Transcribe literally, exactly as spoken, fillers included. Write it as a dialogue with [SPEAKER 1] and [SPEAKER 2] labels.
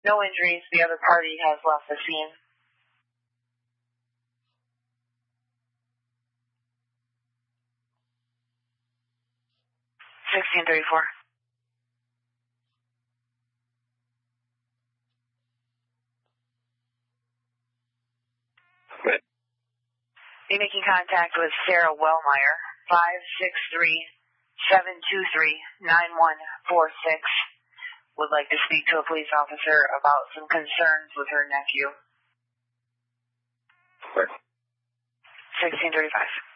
[SPEAKER 1] No injuries. The other party has left the scene. sixteen thirty-four.
[SPEAKER 2] Good.
[SPEAKER 1] Be making contact with Sarah Wellmeyer, five six three, seven two three, nine one four six. Would like to speak to a police officer about some concerns with her nephew.
[SPEAKER 2] Good.
[SPEAKER 1] sixteen thirty-five.